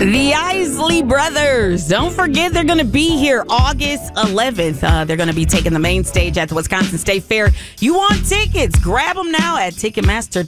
The Isley Brothers. Don't forget they're going to be here August 11th. They're going to be taking the main stage at the Wisconsin State Fair. You want tickets? Grab them now at Ticketmaster.com.